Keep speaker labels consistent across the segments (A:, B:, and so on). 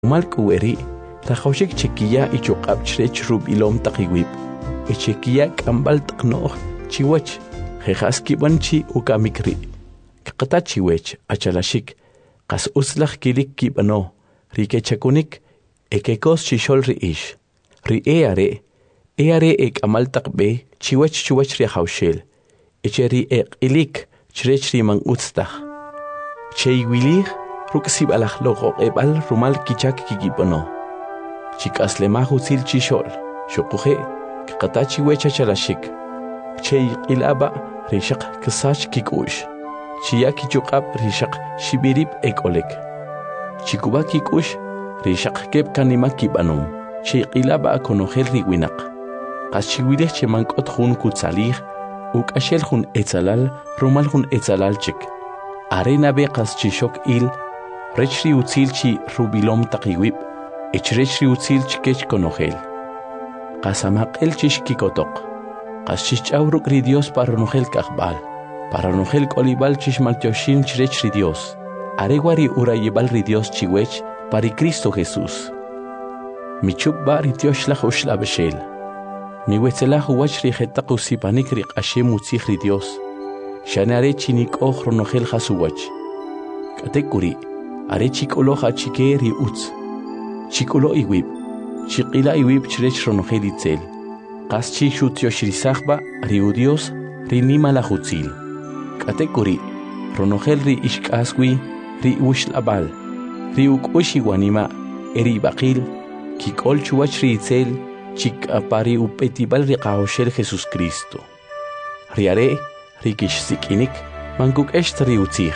A: Malkueri, Tahoshik Chiquilla y Chokap Chrech Rubilom Takiwip, y Chiquilla Kambal Taknoch, Chiwach, Jehaski Banchi Ukamikri, Kakatachiwech, Achalashik, Kas Uslach Kilik Kibano, Rike Chakunik, Ekekos Chishol Riish, Eare ek Amal Takbe, Chiwach Chuach Riahaushel, Echeri ek Ilik, Chrech Riman Utstach, Cheiwilir, Ruksib alach logo ebal rumal kichak kikipono. Chikas lemahu sil chishol. Shokuhe, kakatachi wecha chalashik. Chei ilaba rishak kasach kikush. Chiyaki chukab rishak shibirib ekolek. Chikuba kikush rishak kep kanima kibanum. Chei ilaba akonohel riwinak. Kaschiwilech chemankot hun kutsalir. Uk ashel hun etzalal, rumal hun etzalal chik. Arena bekas chishok il. Rechri utzilchi rubilom takiwip, echrechri utzilchi kech konogel. Kasamak el chishkikotok. Kaschichauruk ri Dios para nogel kahbal. Para nogel kolibal chishmaltioshin chrechri Dios. Areguari urayibal ri Dios chiwech pari Cristo Jesús. Michubba ri Dioshlach ushla beshel. Miwetzelach uwachri jetakusipanik ri ashem utzich ri Dios. Shanare chinik och ronogel hasuwach. Katekuri. Are chikolo ha chikeri uts. Chikolo iwib. Chikila iwib chrech ronogel Kas chishut yoshrisachba riu Dios rinima la hutzil. Katekuri. Ronogel ri ishkaswi ri ushlabal. Riuk ushiwanima eri bakil. Kikol chuach ritzel chik apari upetibal ri kaoshel Jesus Cristo. Riare rikish sikinik mankuk esht riutzich.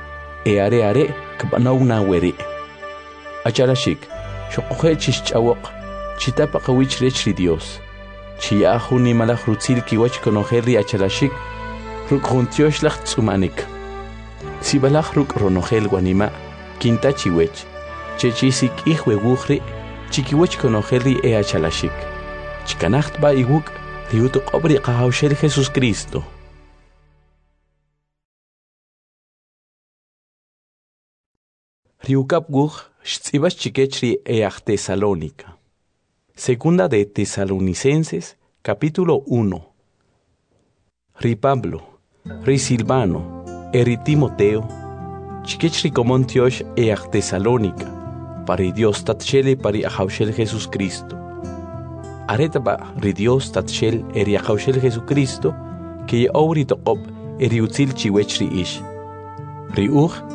A: Are kbanawna weri. Achalashik, shokuhe chichawok, chitapa kawich rechri Dios. Chia huni malach rutzil kiwach konoheri achalashik, ruk juntioslach tsumanik. Sibalach ruk ronogel guanima, quinta chiwech, chechisik ihwe wuchri, chikiwach konoheri achalashik. Chikanacht ba iwuk, riutuk obri kahaushel Jesus Cristo. Riukap guch, Stzibas Chikechri each Tesalónica. Segunda de Tesalonicenses, capítulo 1. Ri Pablo, Ri Silvano, Eri Timoteo, Chikechri Comontiosh each Tesalónica, pari Dios tatchele pari Ahaushel Jesus Cristo. Aretaba Ri Dios tatchel eri Ahaushel Jesucristo, que ouri toqop eri utzil chiwechri ish. Ri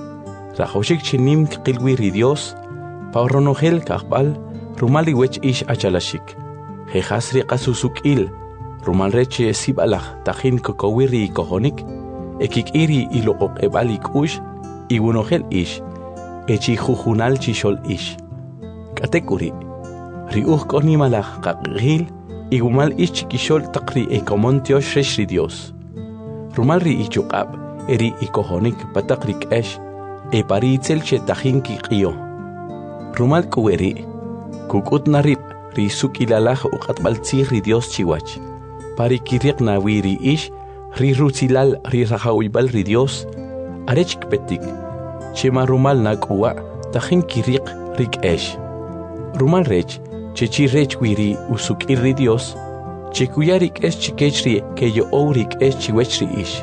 A: Rajoshik chinim kilwi ri Dios, pauronogel kahbal, rumali wech ish achalashik. Jehasri kasusuk il, rumal reche sibalach, tajin kokowiri kohonik, ekik iri ilokok ebalik ush, igunogel ish, echi jujunal chishol ish. Katekuri, riuch konimalach kakgil, igumal ish chikishol takri ekomontiosh reshri Dios. Rumal ri ichukab, eri ikohonik patakrik esh, paritzel chetajinki qio. Rumal kuweri, kukut narip, risuk ilalaj uqatbaltzih ri Dios chiwach. Parikiriq nawiri ish, ri rutzilal ri rajawibbal ri Dios, arechk petik, chema rumal nakuwa, tajinkiriq rik esh. Rumal rech, chechi rech wiri usuk ri Dios, chekuyarik esh chikechri keyo ourik esh chiwechri ish.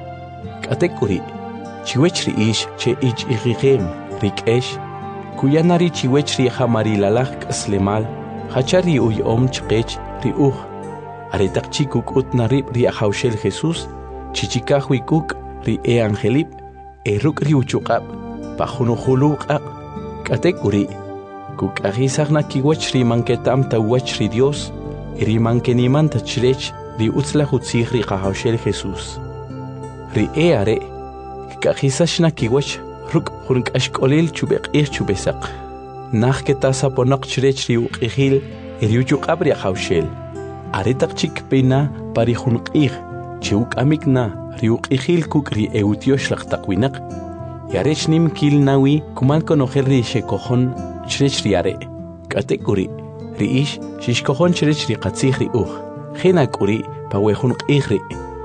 A: Katekuri, chiwechri ish che ich igigem rik esh kuyanari chiwechri hamari lalak slemal hachari uy chqech ri aretak chikuk utnarib ri ahaushel Jesus chichikahui kuk ri angelip eruk ri uchuqab pajunuhuluqaq katekuri kuk agisagna kiwechri manketam tawechri Dios ri mankeniman tachrech ri utzla hutzig ri ahaushel Jesus ri are Kajisashna kiwach ruk hurunk ashkolil chubek chubesak. Nach ketasa ponak chrech riuk ihil eriuchuk abri haushel. Aretak chik pena pari hunuk chiuk amikna riuk ihil kukri eutiosh lachtakwinak. Yarech nim kil nawi kumal konohel ri shekohon chrech riare. Katekuri riish shishkohon chrech riqatzih riuch. Henakuri pawe hunuk ihri.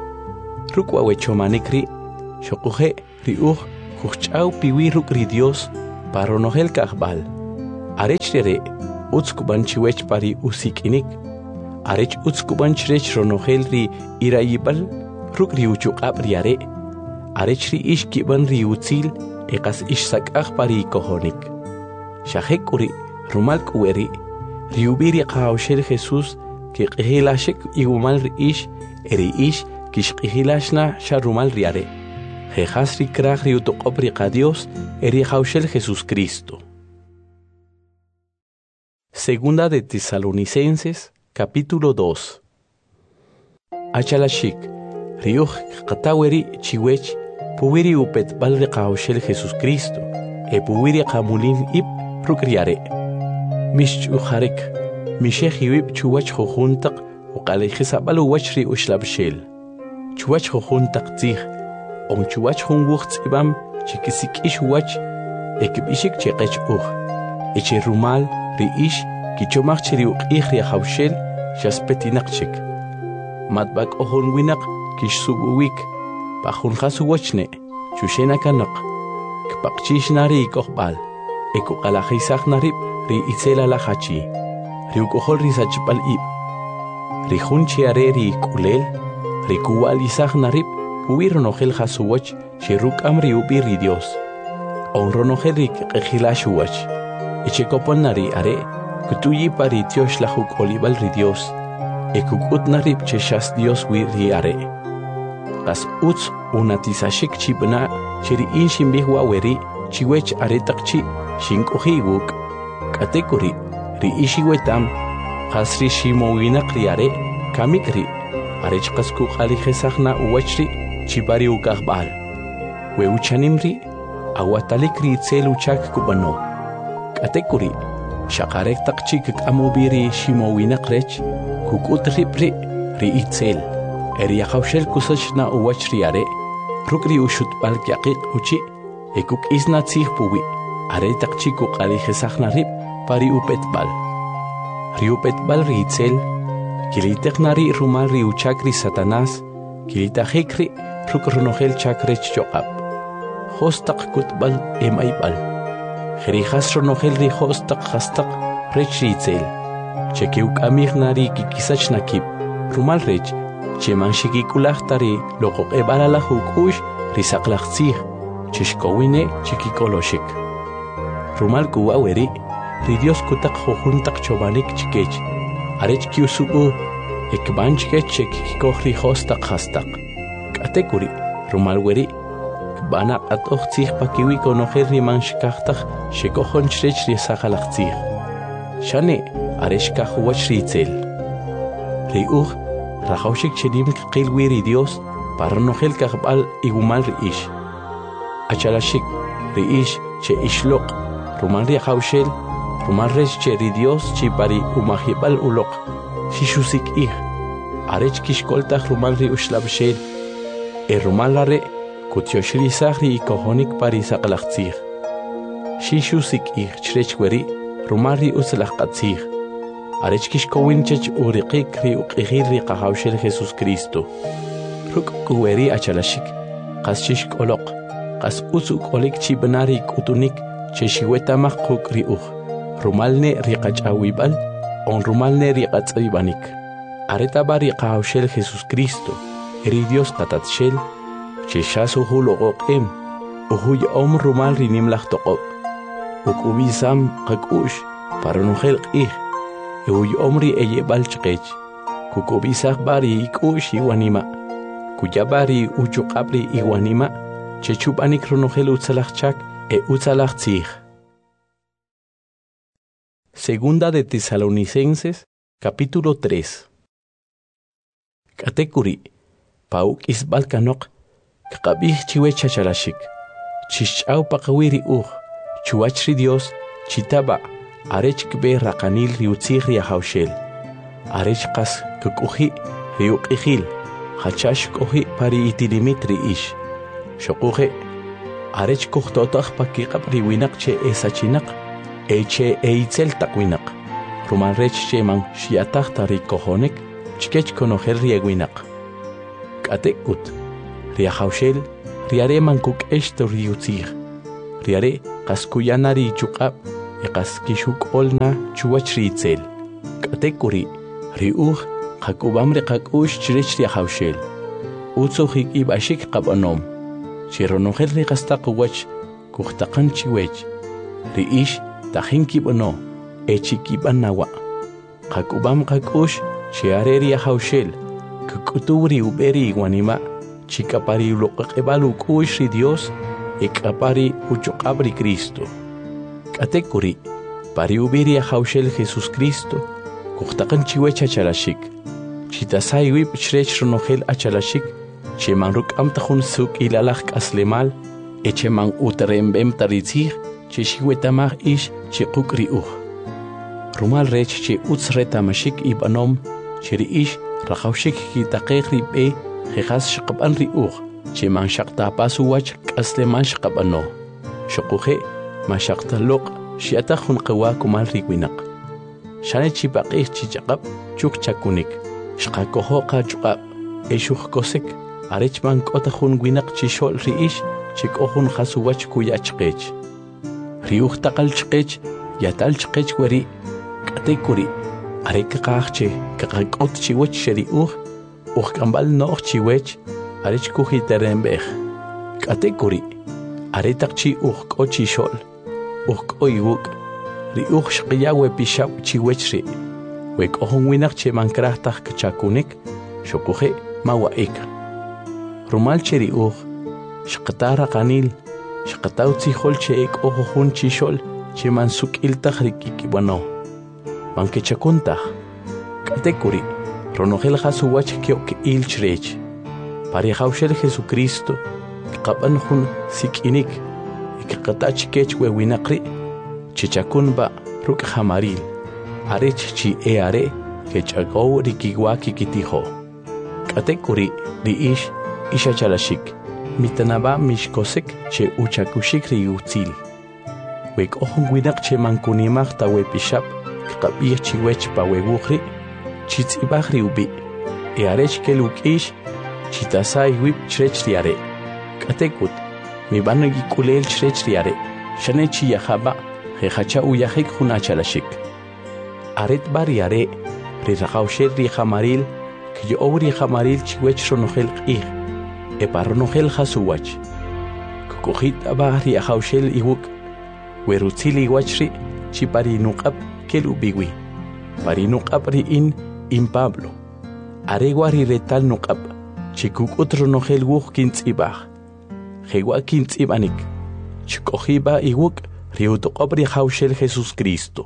A: Rukwa wechomanikri. Shokuhe riuch kuchau piwi ruk ri Dios paronogel kahbal. Arech re utskuban chiwech pari usikinik. Arech utskuban chrech ronogel ri irayibal ruk ri uchuqab riare. Arech ri ishkiban ri utzil eqas ishsakaq pari kohonik. Shahek uri rumal kueri riubiri qawshel Jesús que qihilashik igumal ri ish eri ish kishqihilashna sharumal riare. Jejas ri kraj ri utoqob ri Dios eri qawshel Jesús Cristo. Segunda de Tesalonicenses, capítulo 2. Achalashik, riuj qataweri chiwech, puwiri upet bal ri qawshel Jesús Cristo, puwiri qamulin ib rukriare. Mish ujarek, mishech yuib chuwach jujuntaq, uqalejisabal uwachri ushlabshel. Chuwach jujuntaq tzih, on chuwach junwuch tzibam, chikisik ish wach, ekibishik cheqech uj. Eche rumal, ri ish, kichomach chiri uqih ri hawshel, shaspetinaqchik. Matbak ohon winak, kish subuwik, pajun wachne, chushena kanak, kpakchish nari ikohbal, ekuqalajisaq narib, ri itzela la hachi, ri ukohol ri sachpal ib, ri junchiare ri kulel, ri kuwalisaq narib, puwir ronogel hasuwach, shiruk amri ubi ri Dios. On ronogel ri qejilashuwach, echekopon nari are, kutuyi pari tiosh la hukolibal ri Dios, ekukut narib cheshas Dios wi ri are. Kas utz unatisashik chibna, chiri inshin bihwa weri, chiwech aretakchi, shinkuhi wuk, katekuri, ri ishi wetam, kasri shimowinak ri are, kamikri, arech kasku qalijesakna uwachri, chibari ukahbal. We uchanimri, awatalik ri itzel uchak kubano. Katekuri, shakarek takchi amubiri shimowinak rech, kukut ripri, ri itzel. Eri yakawshel kusachna uwachri are, rukri ushutbal kyaqik uchi, ekuk isna tzih puwi, are takchi qalijesakna rib, pari upetbal. Ri upetbal ri itzel, kiliteknari rumal ri uchakri Satanás, kilitajikri ruk ronogel chakrech choqab. Hostaq kutbal emaibal. Jerijas ronogel ri hostaq hastaq rech ri itzel. Chekeuk amignari kikisachna kib, rumal rech, cheman shikikulahtari loqoq ebalala hukush risaqlaqtzih, chishkowine chikikoloshik. Rumal kuwaweri, ri Dios kutak jujuntaq chobanik chikech, arech kiusubu, ekban chikech chekikikoh ri hostaq hastaq. Katekuri, rumal weri, kbanak atoqtzih pakiwi konogel ri manshikahtaq, shekohon chrech ri saqalaqtzih. Shane, arech kahuwach ri itzel. Ri rajawshik chenim qilwi ri Dios, para nogel kahbal igumal ri ish. Achalashik, ri ish che ishloq, rumal ri hawshel, rumal rech che ri Dios chi pari umahibal uloq, shishusik ih, arech kishkoltaq rumal ri ushlabshel, rumal are, kutyoshrisaq ri ikohonik pari saqlaqtzih. Shishusik ih chrech weri, rumal ri uslaqatzih. Arech kishkowin chech uriqik ri uqihir ri qahawshel Jesús Cristo. Ruk kuweri achalashik, qas chishkoloq, qas usuk olik chibnari kutunik, cheshiwetamaq quk ri rumalne ri qachawibal, on rumalne ri qatzibanik. Aretaba ri qahawshel Jesús Cristo, eri Dios qatatshel, cheshas uhul oqoqem, uhuy rumal ri nimlaq toqob. Ukubisam qakush, paranugel qih, Uy omri eyebal chqech, kukubisaq bari ikush iwanima, kuyabari uchuqabri iwanima, chechupanik ronogel utzalaqchak utzalaqtzih. Segunda de Tesalonicenses, capítulo 3. Katekuri, pauk isbal kanok, kaqabih chiwe chachalashik, chichau paqawiri chuachri Dios, chitaba, arech kbe raqanil riutzih ri hawshel. Arech qas kukuhi riuqihil, hachash kohi pari itilimit ri ish. Shokuhe, arech kuhtotaq pakiqab riwinak che esachinak, eche eitzel takwinak. Ruman rech che man shiataq tari kohonek, chkech konogel riewinak. Katekut, ri hawshel, riare man kuk eshto riutzih. Riare qas kuyanari chuqab, iqaskishuk olna chuwach ritzel. Katekuri riuj qakubam riqakush chirech riahawshel. Utsuhik ibashik qabanom. Chironojel riqastaquwach kuhtaqan chiwech. Riish tajin kibano echikibanawa. Qakubam qakush chiare riahawshel. Kukuturi uberi wanima chikapari uloqebalu kush ri Dios ekapari uchuqabri Cristo. Katekuri pari uberi ahawshel Jesus Cristo kuhtaqan chiwech achalashik. Chitasay wib chrech ronojel achalashik cheman ruk'amtajun suk ilalaj k'aslemal echeman utarembem taritzij cheshiwetamaj ish chiquk riuj. Rumal rech che utz retamashik ibanom cheri ish rajawshik kitaqej rib'e jejas shaqaban riuj cheman shaqtapasu wach k'aslemal shaqabano. Shoquje mashaqtaloq shiatajun qewa kumal riwinaq. Shane chipaqij chichaqab chuk chakunik. Shqakohoqa chuqab eshuj kosek arechman k'otajun winaq chishol riish chik'ojun jasuwach kuyachqech. Riuj taqal chqech yatal chqech weri katekuri arek qaqche kaqak'ot chiwech sheriuj ujk'ambal no'j chiwech arech kujiterembej. Katekuri aretaq chi ujk'o chishol ujk'o iwuk riuj shqiya wepixab chiwech ri. Wek'ojun winaq cheman krajtaj kchakunik shokuje mawa'ik. Rumal cheriuj shqatara qanil shqataw tzijol che ek'ojojun chishol cheman suk'iltaj rikikibano. Mankechakuntaj katekuri ronojel jasuwach kyoq'il chrech. Parejawshel Jesucristo kqab'an jun sik'inik ikqatach kech we winaqri chichakunba ruk' jamaril. Arech chi are kech'agow rikiwa kikitijo. Katekuri riish ishachalashik mitanaba mishkosek che uchakushik riutzil. Wek'ojun winaq cheman kunimaj tawepixab kqab'ij chiwech pa wewujri chitz'ibaj riubi. Arech kel uk'ish chitasay wib chrech riare. Katekut mib'an ik'ulel chrech riare shane chi yajaba jejacha uyajik jun achalashik. Aret bariare rirajawshel rijamaril kyo'ow rijamaril chiwech ronojel q'ij epa ronojel jasuwach. Kukujit abaj riajawshel iwuk werutzil iwach ri chiparinuq'ab kel ubiwi. Parinuq'ab ri'in in Pablo. Arewa riretal nuq'ab chikuk'ut ronojel wuj kintz'ibaj. Jewa kintz'ib'anik chik'ojiba iwuk riutoq'ob rijawshel Jesus Cristo.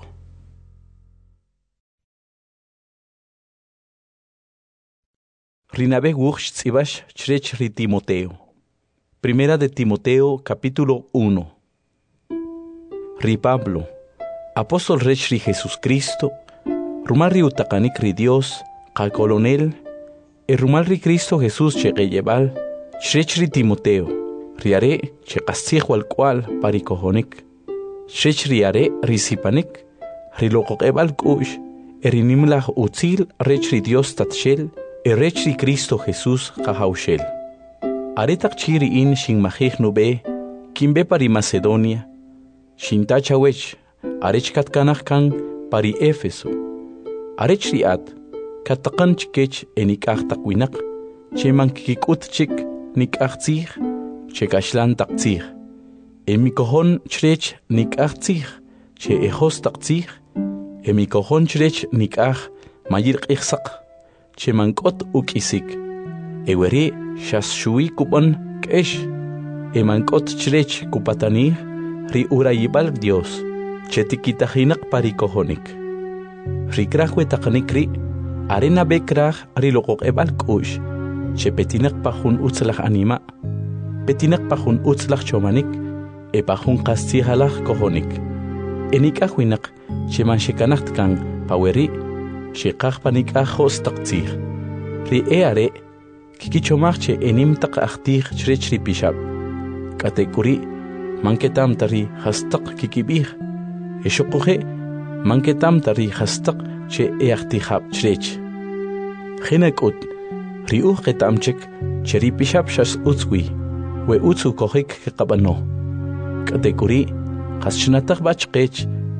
A: Rinabe wuj tz'ibash chrech ri Timoteo. Primera de Timoteo, capítulo 1. Ri Pablo, apóstol rech ri Jesucristo, rumal ri utaqanik ri Dios, qa colonel, rumal ri Cristo Jesús cheqeyebal, chrech ri Timoteo, riare cheqastzij walk'wal parikojonik, chrech riare risipanik, riloqoq'ebal k'u'x, rinimlaj utzil rech ri Dios tatxel, rech ri Cristo Jesús qajawshel. Aretaq chi ri'in xinmajij nube, kinbe pari Macedonia, xintachawech, arech katkanaj kan pari Éfeso. Arech ri'at, kataqan chikech enik'aj taq winaq, cheman kik'ut chik nik'aj tzij, chekaxlan taq tzij. Emikojon chrech nik'aj tzij, che ejos taq tzij, emikojon chrech nik'aj mayir q'ij saq, cheman k'ot uk'isik. Eweri xas xuwi kub'on k'ex, eman k'ot chrech kupatanij ri urayibal Dios, che tikitajinaq parikojonik. Rikraj wetaqanik ri, arena bekraj riloqoq'ebal k'u'x, che petinaq pa jun utzlaj anima, petinaq pa jun utzlaj chomanik, pa jun qastz'ijalaj kojonik. Enik'aj winaq cheman xekanaj tkan paweri, xeqaj panik'aj jos taq tzij. Ri are kikichomaj che enim taq ajtij chrech ri pixab. Katekuri manketam tari hastaq kikibij, eshoquje manketam tari hastaq che ajtijab chrech. Jinek'ut riuj qetamchek che ri pixab xas utzwi, we utzu kojik keqabano. Katekuri qas chnataq bachqech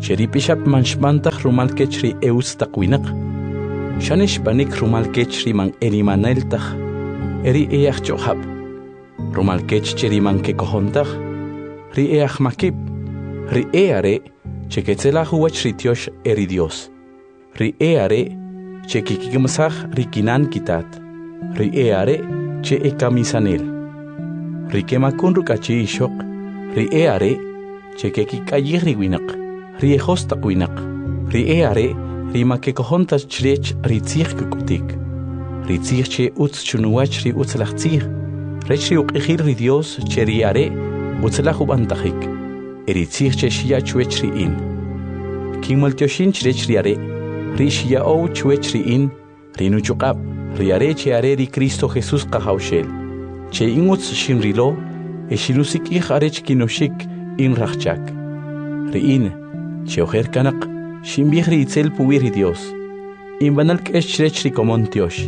A: Cheri pishap manshmantach rumal kechri eus takwinaq. Shanish banik rumal kechri man erimaneltach. Eri each chohab. Rumal kech cheri man kekohontach. Ri each makib. Ri eare cheketzelach huach Dios eri Dios. Ri eare chekikimsach rikinan kitat. Ri eare che ekamisanel. Ri kemakun rukachi ishok. Ri eare chekekikayih riwinak. Ri ejostak winak. Ri eare ri makekohontas chrech ri tzich kukutik. Ri tzich che utz chunuach ri utzlach tzich. Rech ri uqihir ri Dios che ri are utzlach ubantachik. Eri tzich che shia chuech ri in. Kimaltioshin chrech ri are. Ri shia ou chuech ri in. Ri nuchukab. Ri are che are ri Cristo Jesus kahaushel. Che ingutz shin rilo. E shilusik ich arech kinoshik in rachchak. Ri in. Che ojer kanak. Shimbih ri itzel puwir ri Dios. In banal kesh chrech ri komontiosh.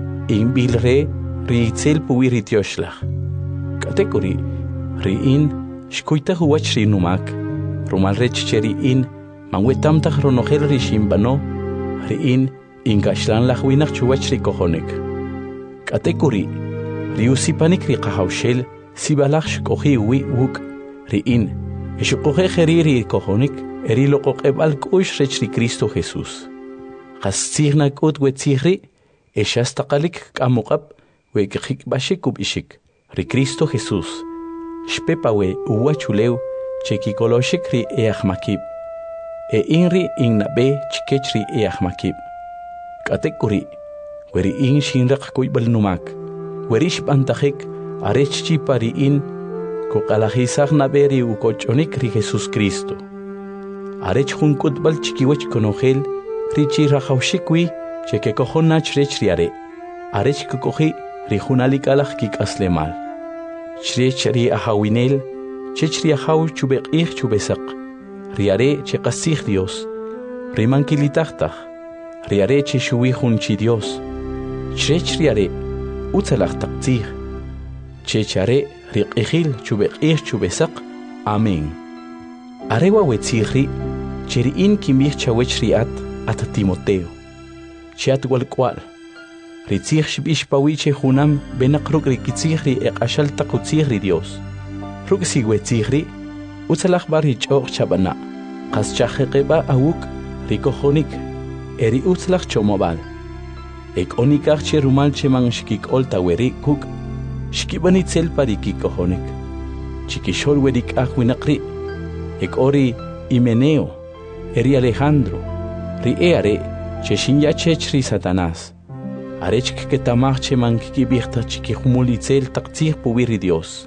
A: In bil re ri itzel puwir ri Dios lach. Katekuri. Ri in. Shkuita huwach ri numak. Rumal rech che ri in. Manwetamtach ronogel ri shimbano. Ri in. Inkashlan lach winak chuwach ri kohonek. Katekuri. Ri usipanik ri kahaushel. Sibalach shkohi wi wuk. Ri in. Eshukohe jeri ri kohonek. Eri loqoqeb al kush rech ri Cristo Jesus. Qastzirna kut wetzihri. Eshastaqalik kamuqab. Wekik bashik ubishik. Ri Cristo Jesus. Shpepawe uwachuleu. Chekikoloshik ri eachmakib. E inri innabe chikech ri eachmakib. Katekuri. Weri in shinrak kuibal numak. Werish bantachik. Arech chipari in. Kukalahizak naberi ukochonik ri Jesus Cristo. Arech junkut bal chikiwech konogel. Richi rajaushikwi. Cheke kohonach rech riare. Arech kukohi. Rijunalikalach kik aslemal. Chrech ri ahawinel. Chech ri ahaw chubek ich chubesak. Riare che qasich Dios. Rimankilitachtach. Riare che shuihun chi Dios. Chrech riare. Utzalach taktzich. Chechare riqihil chubek ich chubesak. Amén. Arewa wetzihri. Cheriin kimich chawech riat at Timoteo. Chiat walkwal. Ritzich shibish pawiche junam benakruk rikitzihri eqashal takutzihri Dios. Ruk sigwetzihri. Utzalach bar hichoq chabana. Qas chajeqeba awuk rikohonik. Eri utzalach chomobal. Ek onikach che rumal che man shkik olta weri kuk. Shkibanitzel parikikohonik. Chikishol werik ahwinakri. Ek ori Himeneo. Eri Alejandro. Ri eare che shinya chechri Satanás. Arech que tamach che man kibirta chikihumulitzel taktzih puwiri Dios.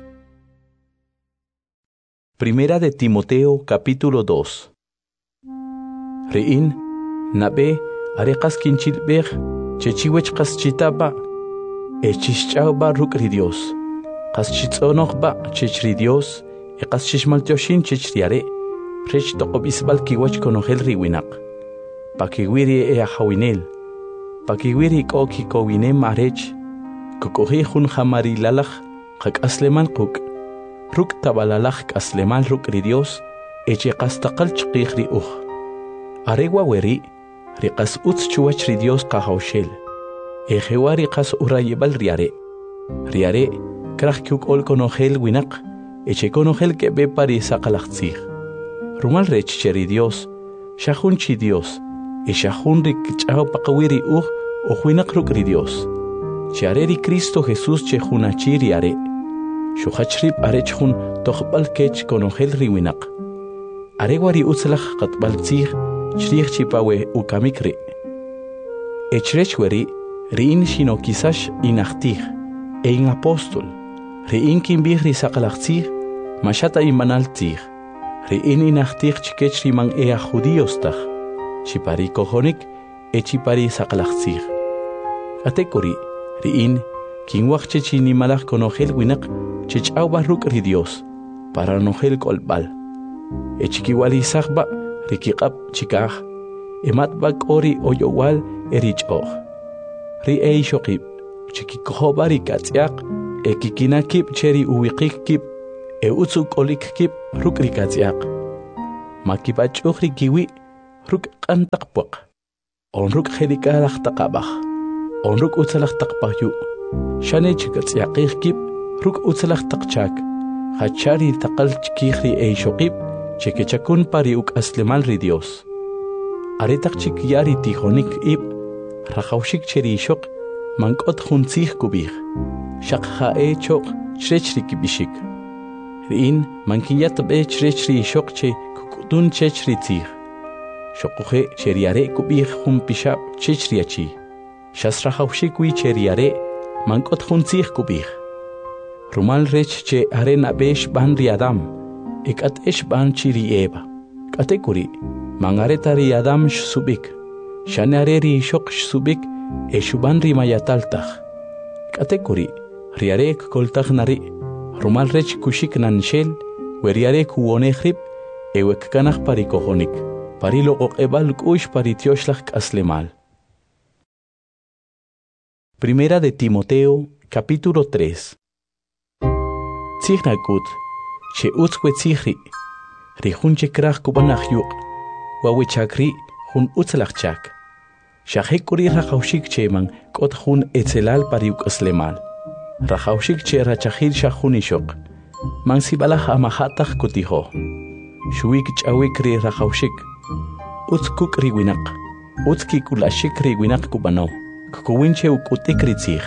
A: Primera de Timoteo capítulo 2. Rein nabe areqas kinchilbej chechiwech qaschitaba echischauba rukri Dios. Qaschitzonoqba chechri Dios e qaschishmaltioshin chechriare. Rech toqobisbal kiwach konogel riwinak. Pakiwiri e ahawinel. Pakiwiri koki kowinem arech. Kukohi hun hamari lalach kak asleman kuk. Ruk tabalalach asleman rukri Dios. Eche qastaqal chqiqri uj. Aregwa weri. Riqas utz chuwach ri Dios kahaushel. Ejewa riqas urayebal riare. Riare. Krach kuk ol konogel winak. Eche konogel kebe pari saqalachtzig. Rumal rech cheri Dios, shahun chi Dios, e shahun rik chao pakawiri o huinak rukri Dios. Chiareri Cristo Jesus che hunachiri are. Shuhachrib arech hun tohbal kech konogel riwinak. Arewari utzlach katbal tzig, chrich chipawe ukamikri. Echrechweri, riin shino kisash inachtig, e in apostol, riin kimbihri sakalachtzig, mashata imanal tzig. Rein inachtig chikechri man ea judíostach. Chipari kohonik e chipari sakalachzig. Atekori, rein, kinwach chechini malach konogel winak, chechau barruk ri Dios, para nogel kolbal. E chikiwali sahba, rikikap chikaj, e matbak ori oyowal erich och. Ri e shokib, chikikohobari katziak, e kikinakip cheri uwikik kip, e utzuk olik kip rukri katziak. makipach'uqri kiwi ruk' q'antaqpuq onruk jerik'araq taqabaj onruk utsalaq taqpajyu shane chikatz'yaqij kib ruk' utsalaq taqchak hachari taqal chikijri eishoqib chekechakun pari uk'aslemal ri Dios aretaq chikyari tijonik ib rajawxik cherixoq mank'ot juntzij kubij xaq ja'e choq chrech ri kib'ixik ri'in mankiyatb'e chrech ri ixoq che kuk'tun chech ri tzij xoquje cheriare kubij jun pixab' chech ri achi xas rajawxik wi cheriare mank'ot juntzij kubij rumal rech che are nab'e xb'an ri Adam ek'at'e xb'an chi ri Eva k'ate kuri mangareta ri Adam xsub'ik xane are ri ixoq xsub'ik xub'an ri mayataltaj k'ate kuri ri are kkoltaj nari rumal rech kuxik nanxel we ri are kuwonej rib ewekkanaj pari kojonik pari loq'oq'eb'al k'u'x pari tyoxlaj k'aslemal. Primera de Timoteo, capítulo 3. Tzijnakut, che utzkwe tzijri, ri jun chekraj kubanaj yuq, wawechakri jun utzlajchak. Shajekuri rajawxik cheman k'ot jun etzelal pari uk'aslemal. Rajawxik che rachajil shajun ixoq, man sibalaj amajataj kutijo. Xuik ch'awik ri rajawxik, utzkuk ri winaq, utzkik ulashik ri winaq kubano, kukuwinche uk'utik ri tzij.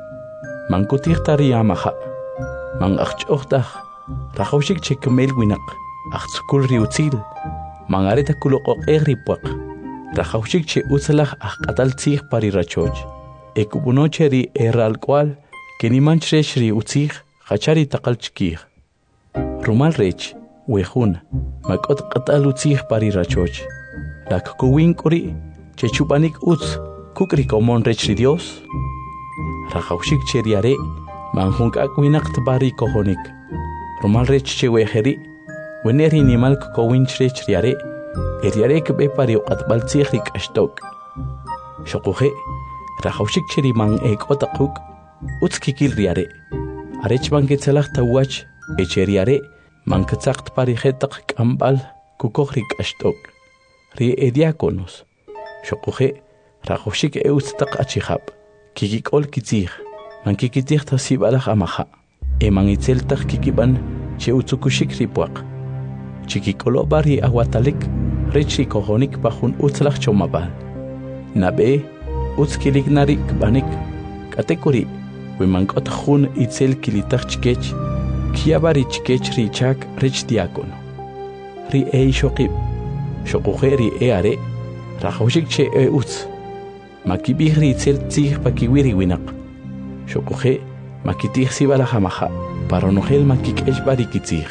A: Man kutijta ri amaja, man ajch'ojtaj, rajawxik che kemel winaq, ajtzukul ri utzil, man areta kuloq'oq'ej ri puaq, rajawxik che utzalaj ajq'atal tzij pari rachoch, ekubunoche ri erralk'wal, que ni manchresh ri utzij, hachari taqal chikij. Rumal rech, wejun, mak'ot q'atal utzij pari rachoch, la kukuwin k'uri, che chupanik utz, kuk ri komon rech ri Dios. Rajawxik che riare, man junk'ak winaq tbari kojonik. Rumal rech che wejeri, wene ri nimal kukowin chrech riare, riare kbe pari uqatbal tzij ri k'axtok. Xoquje, rajawxik che ri man ek'otaquk, utzkikil riare, arech man ketzalaj tawach, echeriare, man ketzaqt pari jetaq k'ambal, kukoj ri k'axtok. Ri diáconos, xoquje, rajawxik utztaq achijab, kikik'ol kitzij, man kikitij ta sibalaj amaja, man itzeltaj kikiban, che utzukuxik ri puaq. Chikik'oloba ri awatalik, rech ri kojonik pa jun utzlaj chomabal. Nab'e, utzkilik nari kbanik, k'ate kuri, we mank'ot jun itzel kilitaj chikech, kiyaba ri chikech ri chak rech diácono. Ri ixoqib, xoquje ri are, rajawxik che utz, makibij ri itzel tzij pa kiwi ri winaq. Xoquje, makitij sibalaj amaja, para nojel makik'exba ri kitzij.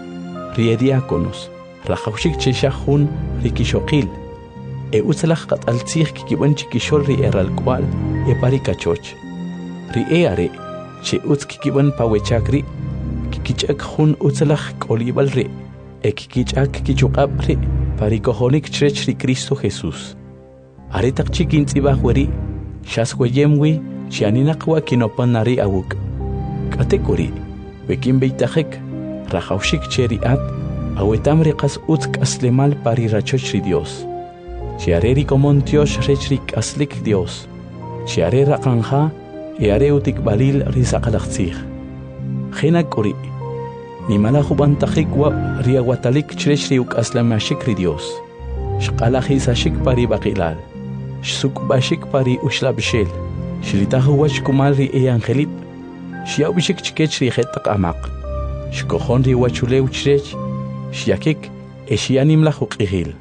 A: Ri diáconos, rajawxik che xajun ri kixoqil, utzalaj q'at'al tzij kikiban chikixol ri erralk'wal, pari kachoch. Ri are, che utz kikiban pawechak ri, kikich'ak jun utzalaj k'olibal ri, kikich'ak kichuq'ab ri, pari kojonik chrech ri Cristo Jesús. Aretaq chikintz'ibaj weri, xas weyem wi, xianinaq wa kinopan nari awuk. K'ate kuri, wekin beitajek, rajawxik che ri at, awetam ri qas utz k'aslemal pari rachoch ri Dios. Xiare ri komon tyox rech ri k'aslik Dios. Xiare raqanja, are utikbalil ri saqalaj tzij. Jena kuri, nimala jubantajik wa ri awatalik chrech ri uk'aslamashik ri Dios. Xqalaj isashik pari baqilal, xsukbashik pari uxlabixel, xlitajo wach kumal ri angelip, xiawbixik chikech ri jetaq amaq, xkojon ri wachulew chrech, xiakik xianimlaj uq'ijil.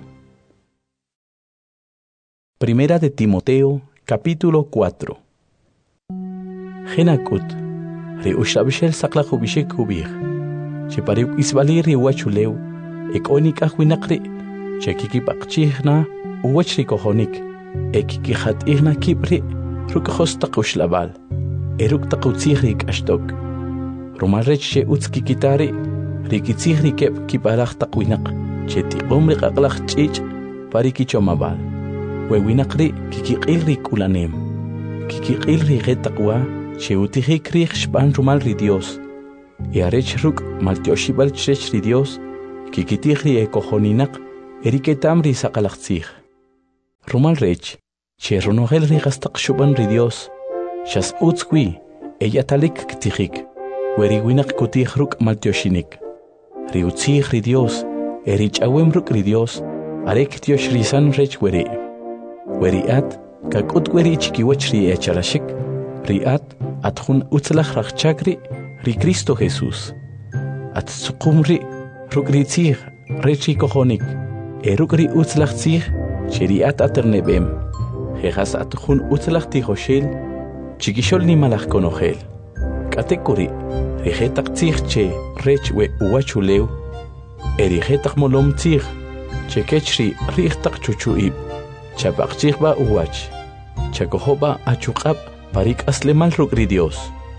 A: Primera de Timoteo, capítulo 4. Genakut, ri uxlabixel saqlaj ubixik ubij, che pari isbali ri wachulew, ek'onikaj winaqri, che kikipaqchijna uwach ri kojonik, kikijat'ijna kibri, ruk'jos taq uxlabal, ruk' taq utzij ri k'axtok. Rumal rech che utz kikitari, ri kitzij ri keb kiparaj taq winaq, che tiqom ri q'aqlaj ch'ich' pari kichomabal. We winaqri kikiq'il ri k'ulanem, kikiq'il ri jetaq wa, che utijik rij xb'an rumal ri Dios, arech ruk' maltyoxibal chrech ri Dios, kikitij ri ekojoninaq, eriketam ri saqalaqtsij. Rumal rech, che ronogel ri gastaq shuban ri Dios, shas utzkwi, ella talik ktijik, weri winak kutij ruk maltioshinik. Ri utzij ri Dios, erich awem ruk ri Dios, arek tiosh risan rech weri. Weri at, kakut weri chikiwach ri echarashik, ri at hun utzlach rachchakri, ri Cristo Jesús. At tsukumri, ruk ri tzij, rechi kohonik, eruk ri utzlach tzij, cheri at aternebem. Jejas at hun utzlach tijoshel, chikishol ni malach konogel. Katekuri, rijetak tzij che rech we uachuleu, erijetak molom tzij, che kechri rijetak chuchuib, chapak tzij ba uach, chakohoba achukab parik aslemal ruk ri Dios.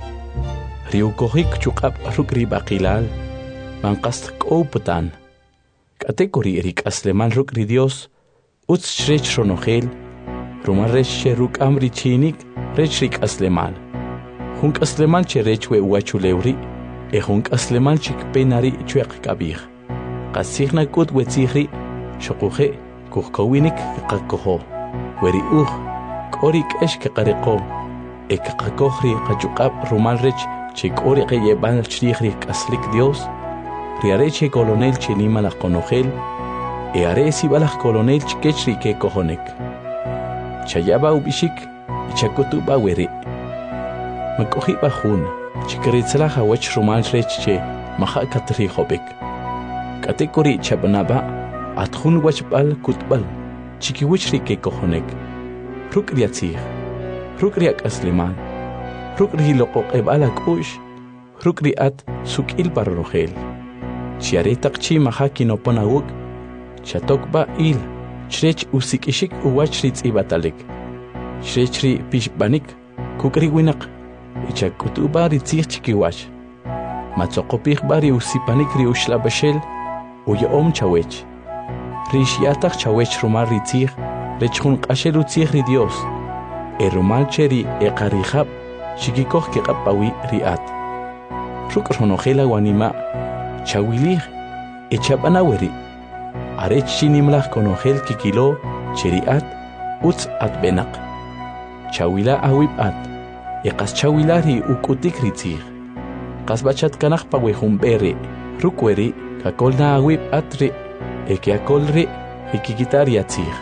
A: Riukohik chukab ruk ri bakilal, manqast kouputan. Katekuri erik aslemal ruk ri Dios, utz shrech ronogel, rumaresh ruk amri chinik, rech rik aslemal. Hunk aslemal che rech we uachulewri, hunk aslemal chik penari chuek kabir. Qasihna kut wetzihri, shokuhe, kuhkowinik kakoho. Weri korik esh kakareko, kakohri kachukab rumal rech, chik ori yebal chrihri kaslik Dios, riareche colonel chenima la conogel, aresi balach colonel chikechri ke kohonek. Chayaba ubishik, chakutuba weri. Makohi bahun, chikritzla hawach rumal reche, maha katri hobek. Katekori chabanaba, athun wachbal kutbal, chikiwichri ke kohonek. Rukriatzir, rukriak asliman. Rukri loko ebala kush, rukri at sukil parrogel. Chiaretak chi mahaki no ponawuk, chatokba il, chrech usikishik uwachritz ibatalik. Chrechri pishbanik, kukri winak, ichakutuba ritzich chikiwach. Matzokopich bari usipanik ri ushlabashel, uyaom chawech. Rishiatak chawech rumar ritzich, rechun qashel utzich ri Dios. Erumal cheri eqarihab, Shikikoh ke qapawi riat. Ruk ronogela wanima, chawilih, echabanaweri. Arech chinimlah konogel kikilo, cheriat, utz at benak. Chawila awib at, eqas chawilari ukutik ritzir. Qasbachat kanach pawehumbere, rukweri, kakolna awib atri, ekeakolri, ekikitariatzir.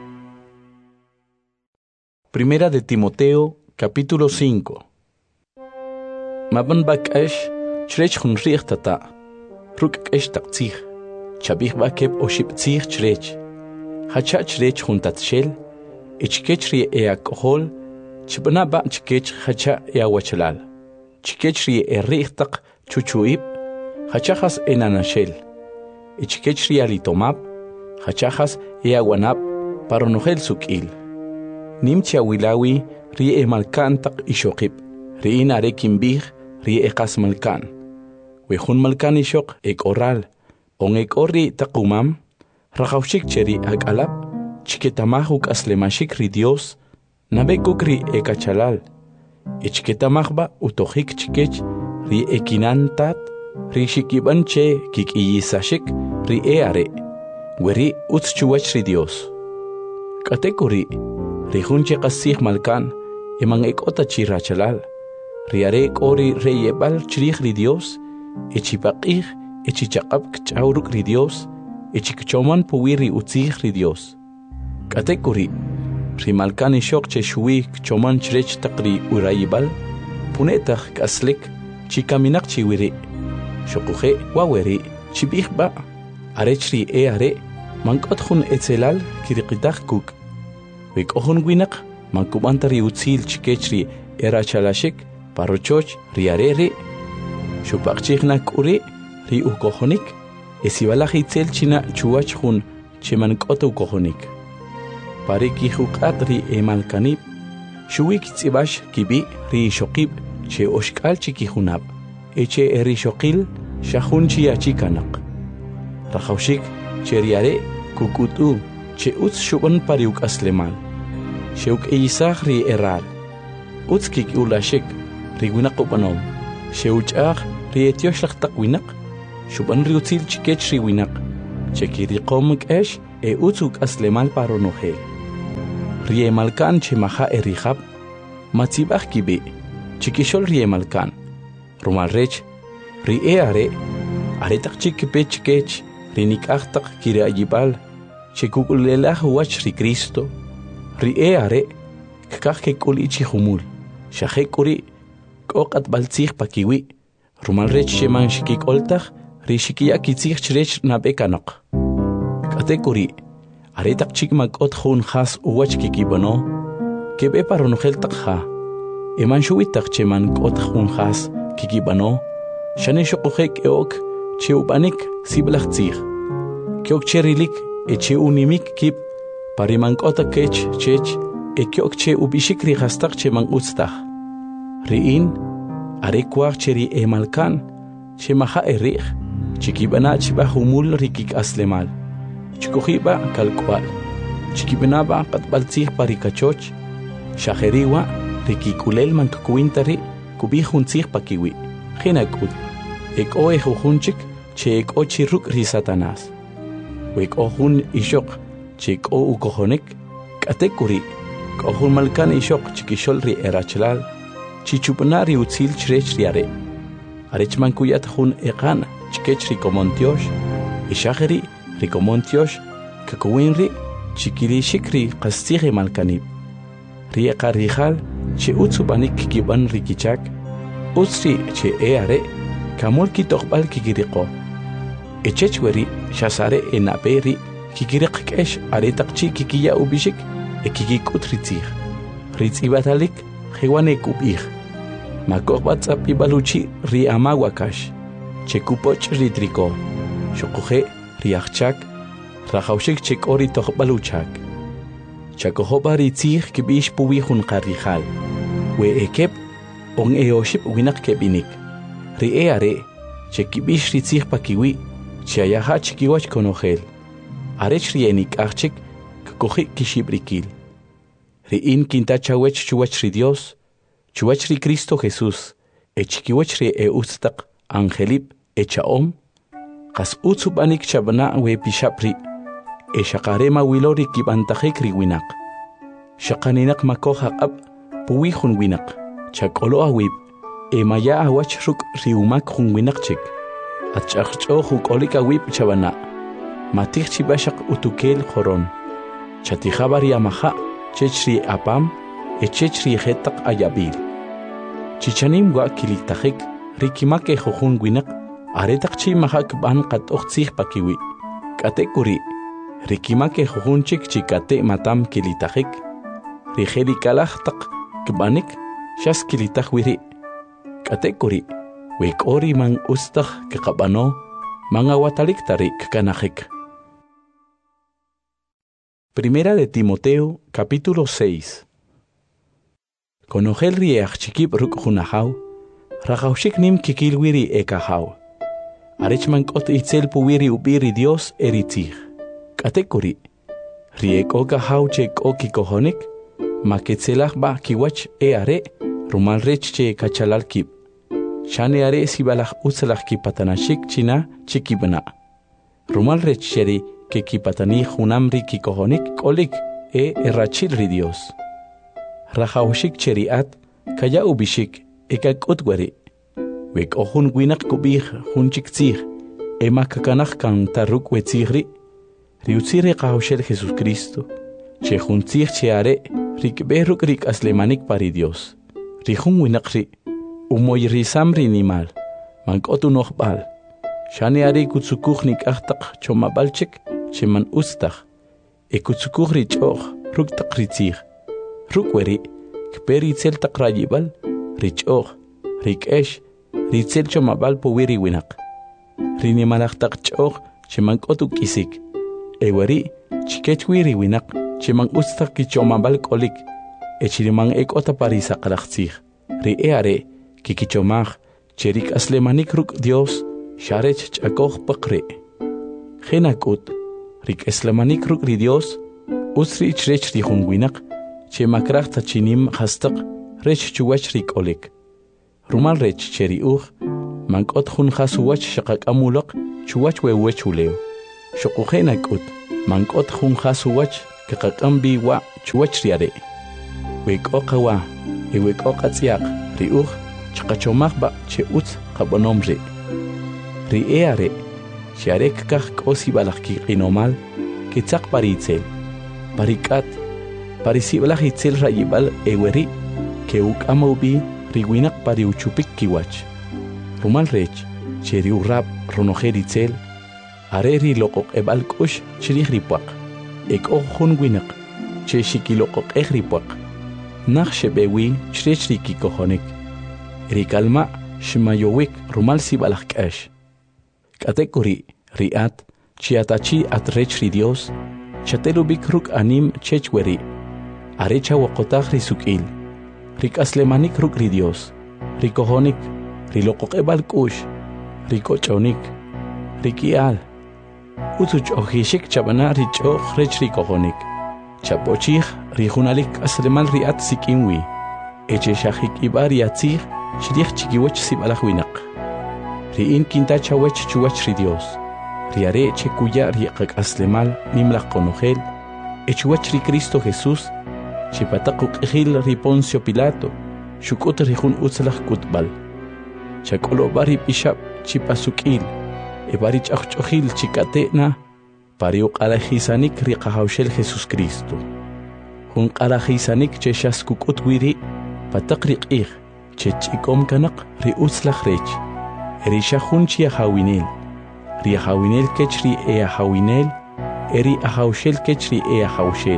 A: Primera de Timoteo, capítulo 5. Maban bakash, chrech hun tata, ruk esh taktzich, chabich bakeb oship tzich chrech, hacha chrech hun tatshel, ichkechri eakohol, chibana ba chkech hacha eawachalal, chkechri erichtak chuchuib, hachachas enanashel, ichkechri alitomab, hachachas eawanab, paronogel sukil. Nimcha wilawi, ri malkan tak ishokib, ri narekin bih, ri ekas malkan. Wehun malkan ishok ek oral, on ek ori takumam, rakaushik cheri agalab, chiketamahuk aslemashik ri Dios, nabekuk ri ekachalal, chiketamahba utohik chikech, ri ekinantat, ri shikiban che kikiyisashik, ri eare, weri utschuwach ri Dios. Katekuri, ri hunche qasih malkan, Emang ekota chirachalal, riare kori reyebal chirich ri Dios, echipaqih, echichaqab kchauruk ri Dios, echikchoman puwiri utzih ri Dios. Katekuri, rimalkan ishok cheshui kchoman chrech taqri urayibal, punetach kaslik, chikaminak chiwiri, shokuhe waweri, chibihba, arechri are, mankothun etzelal kirikitach kuk, wikohun winak, Mankubantari utzil chikechri erachalashik, parochoch riarere, shupakchiknak uri, ri ukohonik, esibalach itzel china chuachun chimankoto ukohonik. Pariki hukat ri emalkanib, shuik tzibash kibi ri shokib, che oshkal chikihunab, eche eri shokil, shahun chiachikanak. Rachaushik, che riare, kukutu, che utz shuban pariuk aslemal. Sheuk eisach ri eral. Utskik ulashik, ri winak upanom. Sheuchach ri etiosh lak tak winak. Shuban ri utzil chikech ri winak. Cheki ri komik esh, utzuk aslemal paronogel. Riemalkan chemaja erihab, matzibach kibi, chikishol riemalkan. Rumalrech, are, aretak chikipech kech, rinikachtak kiriayibal, chikukulelah wach ri Cristo. Are, kakake kulichi humul, shahekuri, kokat baltzich pakiwi, rumalrech sheman shikik oltach, rishikia kitzich chrech nabekanok. Katekuri, aretak chikmak ot hun has uwach kikibano, kebe paronogel takha, eman shuitak cheman ot hun has kikibano, shane shokuhek eok, cheubanik siblach tzich, kiok cherilik, eche unimik kip, pariman ota kech chech, ekiok che ubishik rihastak cheman utstach. Riin, arekwach cheri emalkan, chemaha erich, chikibana chibahumul rikik aslemal. Chikuhiba kalkwal, chikibenaba katbaltzih parikachoch, shaheriwa, rikikulel mankakuintari, kubihuntzih pakiwi, hinakut, ek o ejujunchik, che ek o chiruk ri Satanás. Wek ohun ishok, che ek o ukohonik, katekuri, kohun malkan ishok chikishol ri erachlal, chichupanari utzil chrech riare. Arechmankuyat hun ekan, chikech rikomontiosh, ishaheri, Rikomontiosh, kakuinri, chikiri shikri qastigi malkanib. Rieka rijal, che utsubanik kiban rikichak, utsri che eare, kamul kitokbal kikiriko. Echechweri, shasare enaperi, kikirikesh aretakchi kikiya ubishik, ekikikut ritzig. Ritzibatalik, hewanek ubig. Makokbatzap ibaluchi ri amawakash, chekupoch ritriko. Shokuhe, riachchak, rajaushik chek ori tohbaluchak. Chakohoba ritzig kibish puwihun qarrijal. We ekep, on eoship winak kebinik. Rieare, chekibish ritzig pakiwi, chiayaha chikiwach konogel. Arech rienik achchik, kakohi kishibrikil. Rien kinta chawech chuwach ri Dios, chuwach ri Cristo Jesús, echikiwach ri eustak, angelip, echaom, Kas utsubanik chabana we pishapri, shakarema wilori kibantajek riwinak. Shakaninak makoha ab, puwihun winak, chakolo awib, maya awach ruk riumak hun winakchik. Achachcho hukolik awib chabana. Matich chibashak utukel horon. Chatihabari amaha, chechri apam, echechri hetak ayabil. Chichanim wa kilitajek, rikimake hohun winak. Aretak chi mahak ban kat oxig pakiwi. Katekuri. Rikimake jujunchik chikate matam kilitajik. Rijeli kalach tak kbanik shas kilitach wiri. Katekuri. Wek ori man ustach kekabano manga watalik tarik kanajik. Primera de Timoteo, capítulo 6. Konogel riech chikip ruk hunahau. Rajaushik nim kikilwiri ekahau. Arechman kot itzel puwiri ubiri Dios eritzig. Katekuri. Riek oka hauchek oki kohonik. Maketzelach ba kiwach eare. Rumal rech che kachalal kip. Shane are sibalach utzelach kipatanashik china chikibana. Rumal rech sheri ke kipatani hunamri kikohonik kolik erachil ri Dios. Rajaushik cheriat kaya ubishik ekak utwari. Wek ohun winak kubih hunchik tzig, kakanach kan taruk wetzigri, riutzire kahoshel Jesus Cristo, che huntzig cheare, rikberuk rik aslemanik pari Dios, rihun winakri, umoy risamri nimal, mankotu nochbal, shane are kutsukuchnik achtak chomabalchik, cheman ustach, kutsukuchri choch, ruktak ritzig, rukweri, kperi tzel takrayibal, richoch, rikesh, Ritzel chomabal powiri winak. Rini malachtak choch, chemang otuk isik. Ewari, chikech wiri winak, chemang ustak ki chomabal kolik. Echirimang ek otaparisa kalachtzig. Ri eare, kikichomach, cherik aslemanik ruk Dios, sharech chakoch pakre. Genakut, rik aslemanik ruk ri Dios, usri chrech rihun winak, chemakrach tachinim hastak, rech chuwach rik olik. Rumal rech cheri mankot hun khasuwach shaqak amulaq chuwach wewechuleo shoquhenakut Mankot junja suwach kakakambi wa chuwach riare. Wikoka wa, wikoka tsiak, riuch, chakachomak ba che utz kabonomre. Rieare, Sharek kach kosi balaki inomal, kitzak paritzel, parikat, parisibalak itzel rayibal eweri, ke ukamaubi riwinak pariuchupik kiwach. Rumal rech, cheriu rap ronojeritzel, areri lokok ebal kush chirihripuak, ek ojun winak, che shikilokok ehripuak, nach shebewi chrechri kohonik, rikalma shimayowik rumal sibalak ash. Katekori riat chiatachi atrechri Dios chatelubik ruk anim chechweri arecha wakotach risukil rikaslemanik ruk ri Dios rikohonik rilokokebal kush rikochonik rikial utuch ohishik chabana richo rechri kohonik chapochich rijunalik aslemal riat sikinwi eche shahik ibar yatzich shlich chikiwach sibalahwinak Riin kinta chawech chuwach ri Dios. Riare chekuya riaqak aslemal nimlaq konogel. Echuwach ri Cristo Jesús. Chipatakuk ejil ri Poncio Pilato. Shukut rijun utzlach kutbal. Chakolo bari pishap chipasukil. Ebari chachojil chikatena. Pariuk alajisanik ri qahawshel Jesús Cristo. Jun alajisanik cheshaskukut wiri. Patak riqih. Chechikom kanak ri utzlach rech. Erisha junchi ahawinel. Ri ahawinel kechri ahawinel. Eri ahawshel kechri ahawshel.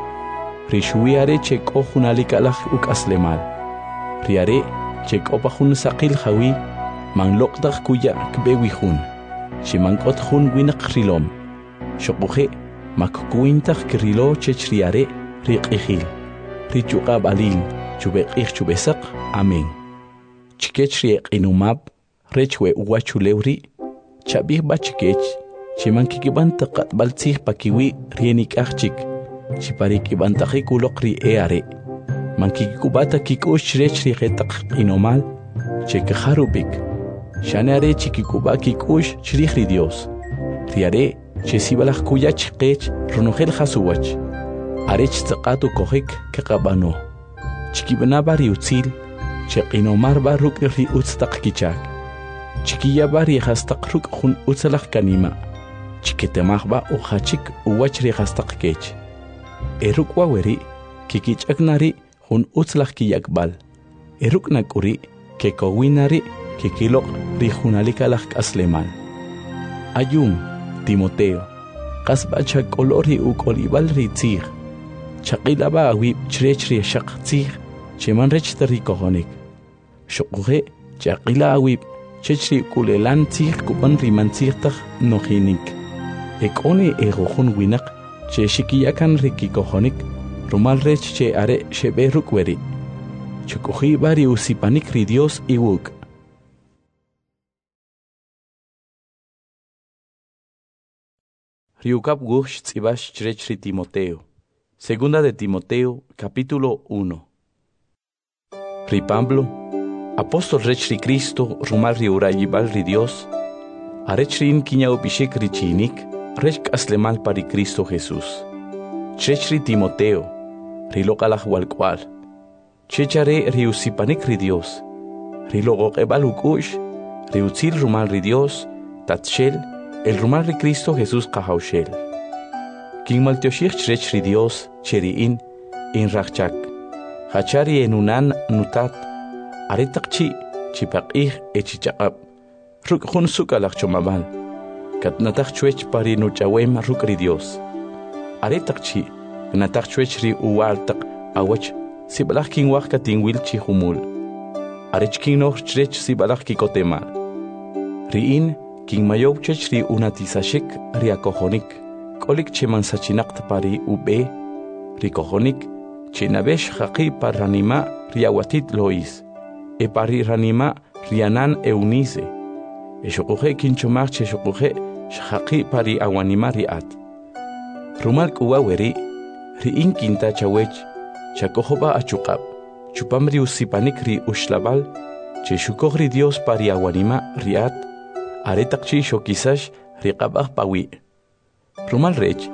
A: Ri shuiare cheko junalikalach uk aslemal. Riare cheko pahun sakil hawi. Man lokdach kuya kbewi jun. Shimankot jun winak rilom. Shokuje makkuintach krilo chechriare riqihil. Ri chukab alin. Chubekich chubesak. Amen. Chikechri inumab. Rechwe uwachulewri, chabih bachikech, chimankikibantaqat baltzih pakiwi rienik achik, chiparikibantaqik ulokri eare, mankikubata kikush rechri getaq inomal, chekajarubik, shaneare chikikuba kikush chrihri Dios, riare, chesibalach kuyach kech, ronogel hasuwach, arech tzaqatu kohik kekabano, chikibanabari utzil, chekinomar baruk ri utztaq kichak. Chiquilla bari hastaq ruk jun utzalaq kanima. Chiquitemajba uhachik uwachri hastaq kech. Eruk waweri kikichaknari jun utzalaq kiyakbal. Eruk nakuri kekowinari kikilok ri junalikalaq aslemal. Ayum, Timoteo, qasbacha kolori ukolibal ri tzig. Chaqilaba awib chrechri shaq tzig, cheman rechtari kohonik. Shokuje chaqila awib Chechri kulelan tzig kupan rimantzigtach nojinik. Ekone egojon winak, che shikiyakan rikikojonik, rumal rech che are shebe rukweri. Chokoji bari usipanik ri Dios iwuk. Riukap gush tzibash chechri Timoteo. Segunda de Timoteo, capítulo 1. Ri Pablo, Apóstol rechri Cristo, rumal riurayibal ri Dios, arechrin kiñao bishik richinik, rech aslemal pari Cristo Jesús. Chechri Timoteo, rilokalaj walkwal. Chechare riusipanik ri Dios, rilogokebal ukush, riutzil rumal ri Dios, tatshel, el rumal ri Cristo Jesús kahaushel. King maltioshich chechri Dios, cheriin, in rachak, hachari enunan nutat, Aretakchi chipaqih echichaqab. Ruk jun sukalaq chomabal. Katnataq chuech pari nuchawem rukri Dios. Aretakchi nataq chuech ri uwaltaq awach sibalaq kinwaq katingwil chi humul. Arechkin noh chrech sibalaq kikotemal. Riin king mayow chech ri unatisashik ri akohonik. Kolik chemansachinaq pari ube ri kohonik chinabesh haqi parranima ri awatit lois. Epari ranima rianan eunice. Eshokoje kinchomach cheshokoje shaki pari awanima riat. Rumal kuwaweri riin kinta chawech chakojoba achukab. Chupamri usipanik ri ushlabal cheshukogri Dios pari awanima riat. Aretakchi shokisash riqabaj pawi. Rumal rech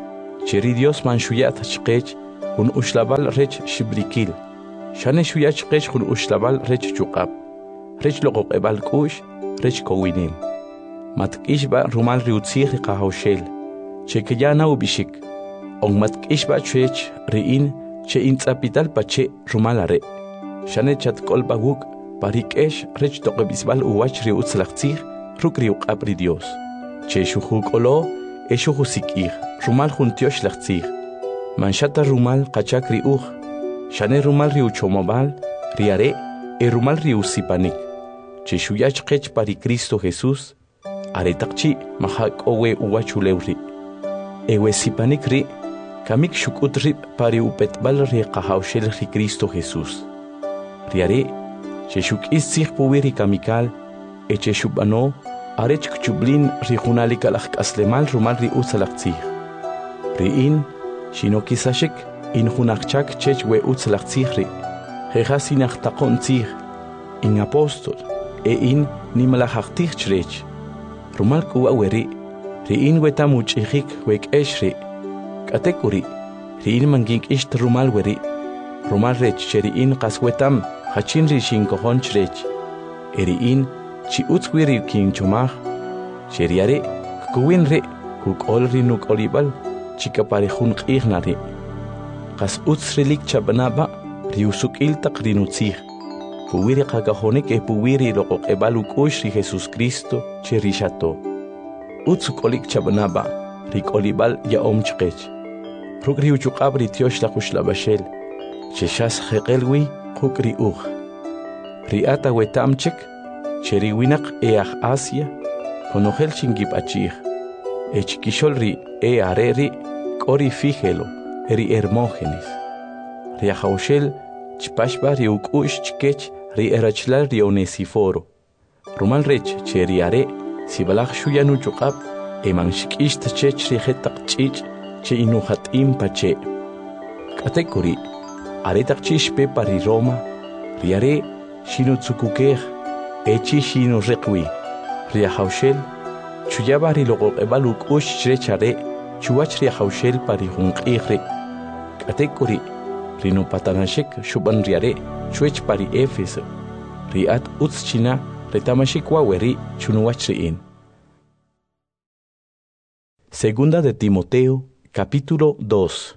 A: cheri Dios man shuyat chqech hun ushlabal rech shibrikil shane shuyat chqech hun ushlabal rech chuqab rech loqoqebal kush rech kowinim matkishba rumal riutzir qahawshel chekeyana ubishik on matkishba chech riin che intzapital pache rumalare shane chat kolbaguk parikesh rech toqebisbal uwach riutzlaqtzir ruk riuqab ri Dios che shuhukolo eshuhusikir rumal juntiosh laqtzir manshata rumal qachak riuj shane rumal riuchomobal riare e rumal riusipanik che shuyach qech pari Cristo Jesús aretaqchi mahak owe uwachulewri ewe sipanik ri kamik shukutri pari upetbal ri qahawshel ri Cristo Jesús riare che shukis sich puwiri kamikal eche shubano arech kchublin ri junalikalaj aslemal rumal ri utzalaqtzir riin shino kisashik in junachchak chech we utzalaqtzir ri jejasinach taqontzir in apostol e in nimalajaqtij chrech rumal kuwa weri riin wetamuchijik wek eshri katekuri riin mangink isht rumal weri rumal rech cheriin qaswetam hachin ri shinkojon chrech eriin chi utzwiri kin chomaj cheriare kuwin re kukol ri nuk olibal chika parejun q'ignari qas utzrilik chabanaba riusuk iltaq rinutzij puwiri qakajonik e puwiri loqoqebal ukush ri Jesús Cristo cherishato utzukolik chabanaba rikolibal yaom chqech ruk riuchuqab ri tiosh la qushlabashel cheshas jeqelwi quk ri uj riata wetamchik cheri winaq eaj Asia konojel chingipachij echkishol ri e areri kori fígelo ri Hermógenes riajawshel chpashba ri ukush chkech ri erachlal ri Onesiforo rumal rech cheri are sibalaj shuyanu chuqab eman shikisht chech ri jetaq chich che inujatim pache katekuri aretaq chishpe pari Roma ri are shinu tsukukej echi shinu reqwi riajawshel chuyaba ri loqoqebal ukush chrechare chuwach riajawshel pari junq'ijre katekuri rinu patanashik shuban riare chuech pari Éfeso riat utzchina retamashik waweri chunuwach riin. Segunda de Timoteo, capítulo 2.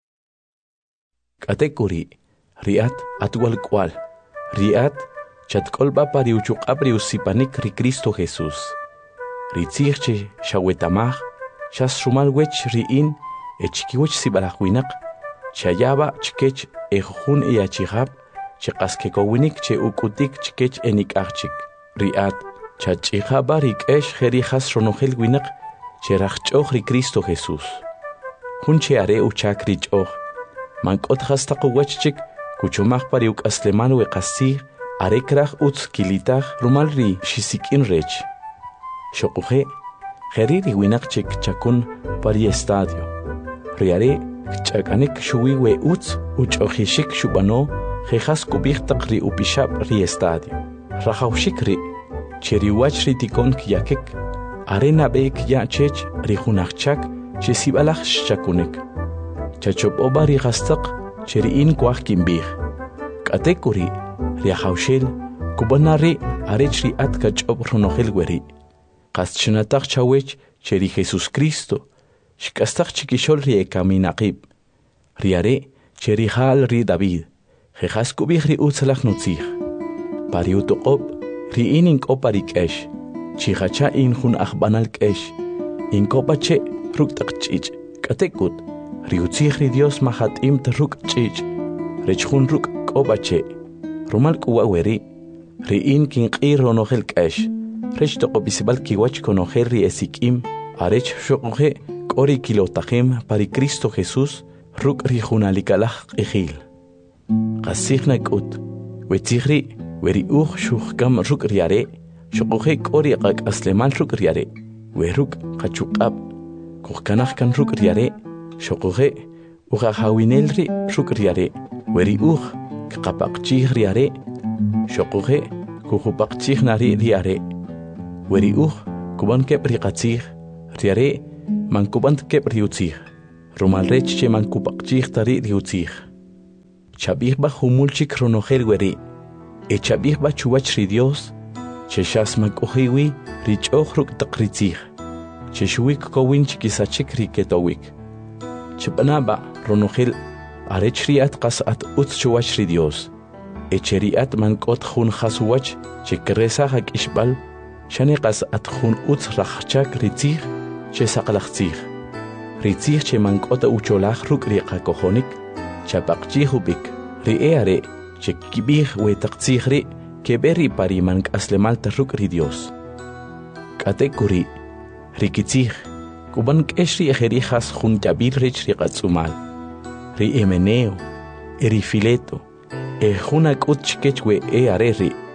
A: Katekuri riat atual cual riat chatkolba pari uchuqab riusipanik ri Cristo Jesús ritzirche shawetamaj shas rumal wech riin echkiwech sibalajwinaq chayaba chkech ejun iachijab cheqaskekowinnik che ukutik chkech enik'ajchik riat chach'ijaba rik'esh jerijas ronojel winaq cherajch'oj ri Cristo Jesús jun cheare uchak rich'oj mank'ot jastaqowach chik kuchomaj pari uk'aslemal weqasij arekraj utz kilitaj rumal ri xisik'in rech xoquje jeri ri winaq chik chakun pari estadio riare ch'akanik shuwi we utz uch'ojixik shubano jejas kubijtaq ri upixab ri estadio rajawxik ri cheriwach ri tikon kyakik are nab'ek ya chech ri junajchak che sibalaj xchakunik chachop'oba ri qastaq cheri'in kuaj kinb'ij k'atekuri riajawshel kubana ri arech ri at kach'ob ronojel weri qas chinataq chawech cheri Jesús Cristo xk'astaq chikixol ri ekaminaqib riare cheri jal ri David jejas kubij ri utzalaj nutzij pari utoqob ri'in ink'opa ri k'ex chijacha in jun ajb'anal k'ex ink'opa che ruk' ch'ich' k'atekut ri utzij ri Dios majat'imt ruk' ch'ich' rech jun ruk' k'opa che rumal k'uwa weri ri'in kinq'ij ronojel k'ex rech toqob'isb'al kiwach konojel ri esik'im arech xoq'uje k'ori kilotajem pari Cristo Jesús ruk' ri junalikalaj q'ijil qasij nak'ut wetzij ri weri uj xujkam ruk' riare xoq'uje k'ori qak'aslemal ruk' riare we ruk' qachuq'ab kujkanaj kan ruk' riare xoq'uje ujajawinel ri ruk' riare weri uj kqapaqchij riare xoq'uje kujupaqchij nari riare weri uj kuban keb' ri qatzij riare mankubant keb' ri utzij Rumalrech che mankupakchich tari riutzich. Chabihba humulchik ronogel weri. E chabihba chuwach ri Dios. Che shas makuhiwi richohruk takritzich. Che shuik kowinch kisachik riketowik. Che banaba ronogel arech riat qasat utz chuwach ri Dios. E cheriat mankot hun khasuwach che kresa hak ishbal. Shane qasat hun utz rakhchak ritzich. Che saqlachtzich. Ritzich che mankota ucholach ruk riqa kohonik, chapaqchihubik, ri'eare, che kibih wetaqtzihri, que berri pari mank aslemalta ruk ri Dios. Katekuri, rikitzich, kuban keshri ejerijas jun jabir rich riqatzumal, ri emeneo, eri fileto, juna kutchkechwe eare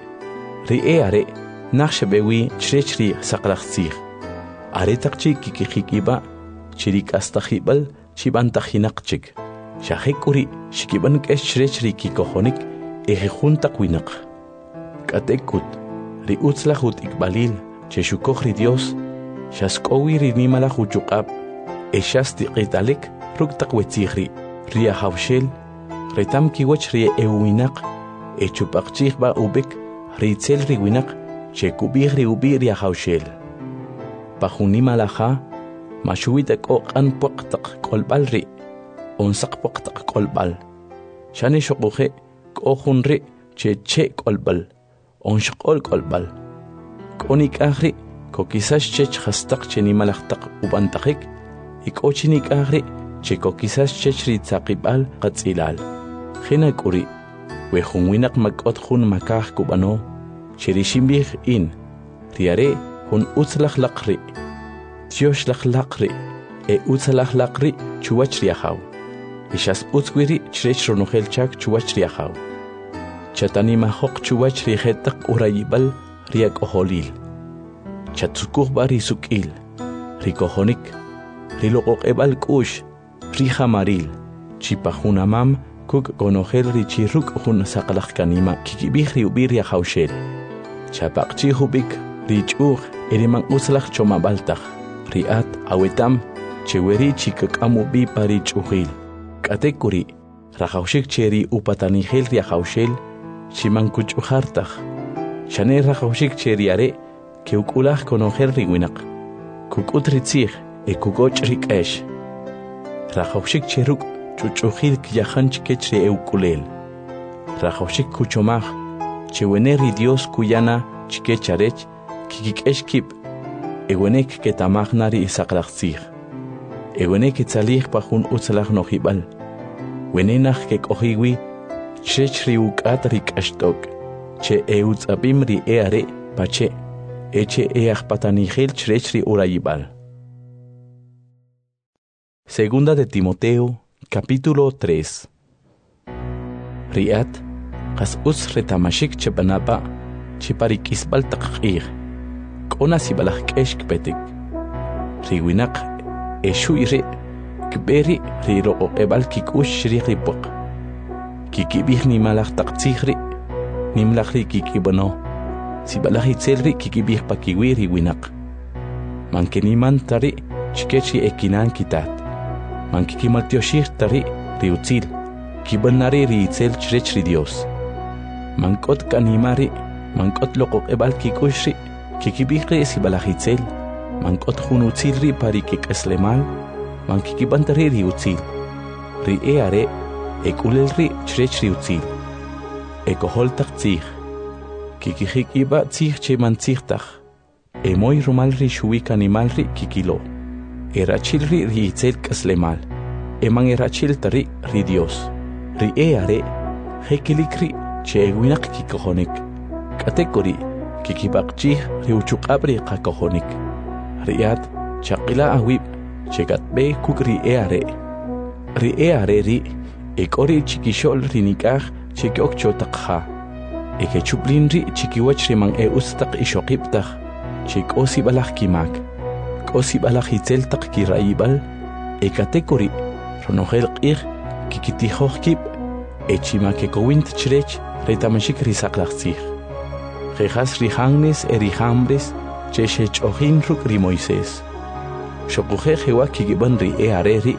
A: ri eare, naxbewi chrechri saqlachtzich, aretaqchi kikikiba, Chirik astajibal, chibantajinakchik. Shahekuri, shikiban keshrechri kikohonik, ejejuntak winak. Katekut, riutzlahut ikbalil, cheshukohri Dios, shaskowi rinimalahuchukab, eshasti ritalik, ruktak wetzihri, ria haushel, retam kiwach rie euinak, echupakchihba ubik, ritzel riwinak, chekubih riubi ria haushel. Pajunimalaha, Mashuitak o an poktak kolbalri, onsak poktak kolbal. Shani shokuhe kohunri che kolbal, onshakol kolbal. Konik ahri, kokisas chech hastak chenimalaktak ubantakik, ikochinik ahri, che kokisas chech ritzakibal katzilal. Hinakuri, wehunwinak makot hun makah kubano, cherishimih in, riare hun utzlach lakri. Dios laqri, utzalaq laqri, chuwach riahaw. Ishas utzwiri, chrech ronogel chak chuwach riahaw. Chatanima hok chuwach rihetak urayibal, riak oholil. Chatsukuh bari sukil, rikohonik, rilokok ebal kush, rihamaril, chipahunamam, kuk gonogel richiruk hun sakalak kanima, kikibih riubir riahawshel. Chapakchi hubik, richuh, eriman utzlaq chomabaltach. Riat awetam cheweri chikakamu bi pari chuhil. Katekuri rajaushik cheri upatanihel riajaushel chimankuchuhartach. Shane rajaushik cheri are keukulach konohel riwinak. Kukutritzich kukoch rikesh. Rajaushik cheruk chuchuhil kiyahanch kechri eukulel. Rajaushik kuchomach cheweneri Dios kuyana chikecharech kikikesh kip. Ewenek que tamagnari isaklachzich. Ewenek itzalih pahun utzalach nohibal. Wenenach que kohiwi, chechri ukatrik ashtok. Che eutzabim ri eare, pache, eche each patanihel chechri urayibal. Segunda de Timoteo, capítulo 3. Riat, kas us retamashik chebanapa, chiparik isbal takir. Ona sibalach keshk petik. Riwinak eshuire kberi riro ebal kikush ripok. Kikibih ni malach taktsihri nimlachri kikibano. Sibalach itzelri kikibih pakiwi riwinak. Mankeniman tari chikechi ekinan kitat. Mankikimaltioshir tari riutzil. Kibanari riitzel chrechri Dios. Mankot kanimari mankot lokok ebal kikushri. Kikibihri sibalachitzel, mankot hunutzilri pari kikeslemal, mankikibantari riutzil. Ri eare, ekulelri chrechri utzil. Ekoholtak tzich. Kikihikiba tzich che mantzich. Emoy rumalri shuik animalri kikilo. Erachilri riitzel keslemal. Eman erachil tari ri Dios. Ri eare, hekilikri che eguinak kikohonik. Katekori. Kikibakchih riuchukabri qakohonik. Riat chaqila awib chegatbe kukri eare. Ri eare ri ekori chikishol rinikah chekyokcho takha. Ekechuplin ri chikiwach riman ustak ishokiptah. Chikosi balach kimak. Kosi balach hitzel tak kirayibal. Ekatekori ronogel qih kikitihohkip. Echimake chrech retamashik risaklachzich. Rejas rihangnes erihambres, cheshech ohin ruk ri Moisés. Shokuhe jewa kigiban ri eare ri,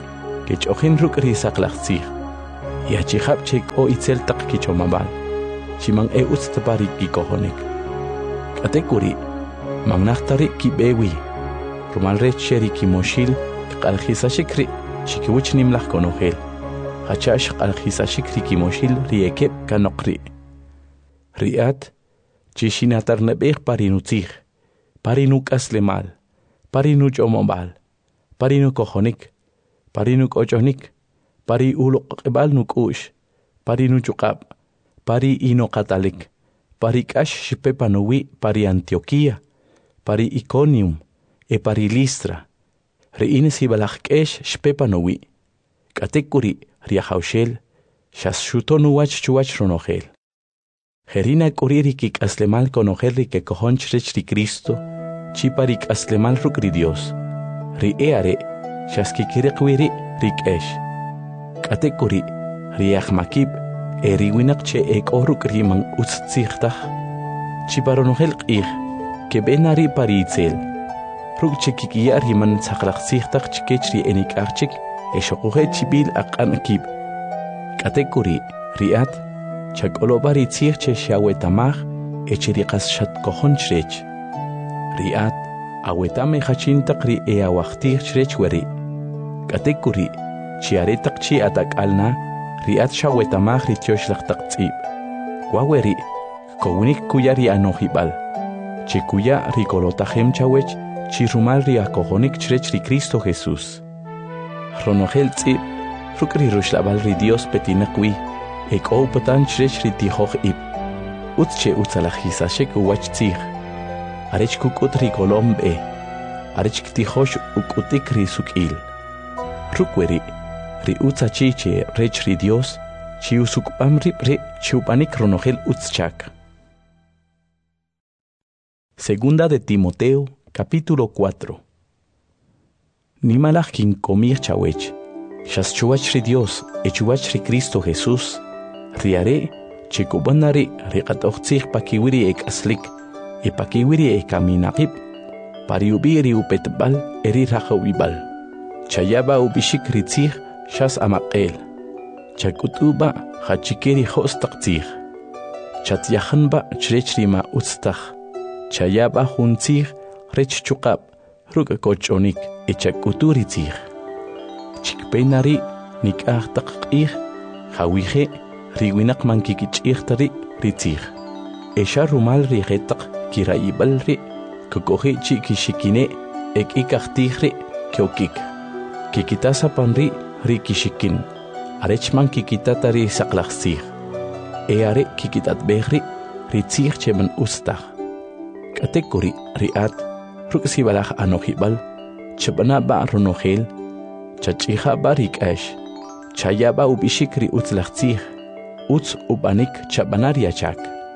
A: Kech'ojin ruk' risaqlaqtzij. Yachijab chek o itzel taq kichomabal. Chiman utz tapari kikojonik. Katekuri, magnachtari kibewi. Rumal recheri kimoshil, qaljisashikri, chikiwich nimlaj konojel. Hachash qaljisashikri kimoshil riekep kanokri. Riat, chishinatar nebej parinutzij, parinuk aslemal, parinuch omobal, parinuk ojonik, parinuk ochonik, pari uloqebal nukush, parinuchukab, pari inokatalik, pari kash shipepanowi, pari Antioquia, pari Iconium, pari Listra, riines hibalajkesh shpepanowi, katekuri riahaushel, shashutonuwach chuwach ronogel. Gerina kuririk aslemal konojerri que cojonchrech ri Cristo, chiparik aslemal rukri Dios, ri eare, shaskikirikwiri rik esh. Katekuri, riachmakib, eriwinakche ekoruk riman utzzichtach, chiparonogel ich, que benari paritzel, ruk chikikia riman tzaklachzichtach chikechri enikachik, eshokuhe chibil akanakib. Katekuri, riat, Chak'olobari tzijche xiawetamaj echiriqas xatkojonchrech. Riat awetame jachintaq ri eawajtijchrech weri. Katekuri chiaretaq chi atak'alna riat xawetamaj ri tioxlajtaq tz'ib. Waweri kownik kuya ri anojib'al. Chikuya ri kolotajem chawech chi rumal ri akojonik chrech ri Cristo Jesús. Ronojel tz'ib ruk' ri ruxlab'al ri Dios petinaqwi. Eko patan chrech ritijoj ib. Utche utzalajisashek uwach tzij. Arech kukut ri kolom be. Arech ktijosh ukutik ri suk'il. Rukweri, ri utzachiche rech ri Dios, chi usukpam rip chiupanik ronogel utzchak. Segunda de Timoteo, capítulo 4. Nimalaj kin komir chawech. Shas chuwach ri Dios, echuwach ri Cristo Jesús. Riare, chikubanari, riqatoxtzij pakiwiri ek aslik, pakiwiri ek aminaqib, pariubiri upetbal, eri rajawibal. Chayaba ubishik ritzij, shas amaqel. Chakutuba, hachikeri hostaqtzij. Chatyahanba, chrechrima utztaj. Chayaba huntzij, rech chukab, rukakochonik, chakuturitzij. Chikpenari, nik'ahtaqqij, hawije, riwinak mankikich'ihtari ritzij. Esha rumal rijetaq kiraibal ri, kukoji chikishikine ekikajtij ri kyokik. Kikitasapan ri kishikin, arechman kikitatari saqlajtzij. Eare kikitatbej ri tzij cheman ustaj. Katekuri riat, ruksibalaj anojibal, chabanaba ronogel, chachijaba rik'ash, chayaba ubishik ri utzlajtzij. Utz ubanik chabanaria chak.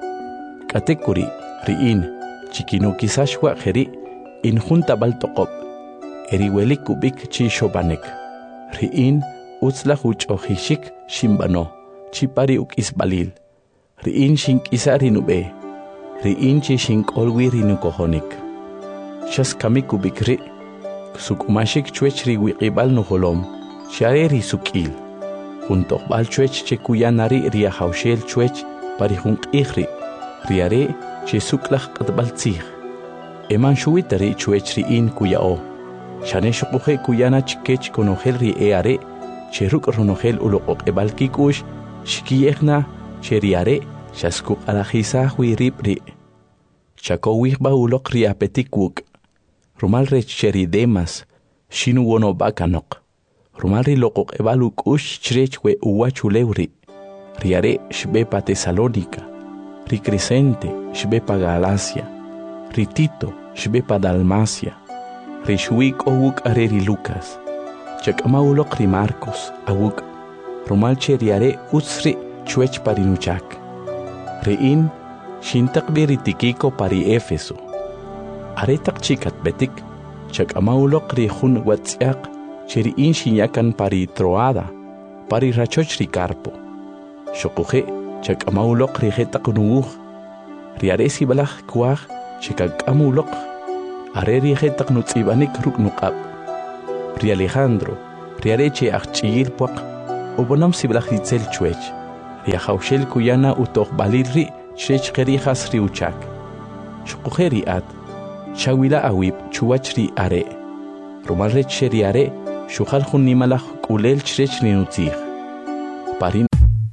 A: Katekuri riin chikinukisashwa jeri injunta baltoqob. Eriwelik kubik chi shobanek. Riin utzla huchojishik shimbano. Chipari ukisbalil. Riin shinkisari nube. Riin chi shinkolwi rinukohonik. Shaskami kubik ri. Sukumashik chwech riwiqibal nuholom. Shareri sukil. Junto bal chuech che kuyanari ria haushel chuech pari junk ihri. Riare che suklach qatbal tzij. Eman shuitari chuech riin kuyao. Shane shukuhe kuyana chikech konogel ri eare. Che ruk ronogel uloqok ebal kikush. Shikiyechna che riare. Shaskuk alajisa hui ripri. Chakowih ba ulok ri apetikwuk. Rumal rech cheri demas. Shinu wono bakanok. Rumari loqoq ebaluk ush chrechwe uwachuleuri. Riare shbepa Tesalónica. Ri Crescente shbepa Galacia. Ri Tito shbepa Dalmacia. Ri shuik owuk areri Lucas. Chakama ulok ri Marcos awuk. Rumalche riare utsri chuech parinuchak. Riin shintakbi ri Tikiko pari Éfeso. Aretak chikat betik. Chakama ulok ri jun watsiak. Cheri inshinyakan pari Troada, pari rachoch ri Carpo. Shokuje, chak amaulok ri jetakunuguj. Riaresi balaj kuaj, chikak amulok. Are ri jetak nutzibanik ruk nukab. Ri Alejandro, riareche achchigil puak, obonam siblachitzel chuech, riajaushel kuyana utoh balilri, chrech gerijas riuchak. Chukujeri at, chawila awip chuachri are, romalrech sheri are, shuhal junimalach kulel chrech rinutzig. Parin.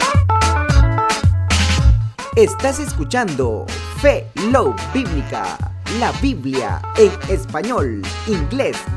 B: Estás escuchando Fe Love Bíblica, la Biblia en español, inglés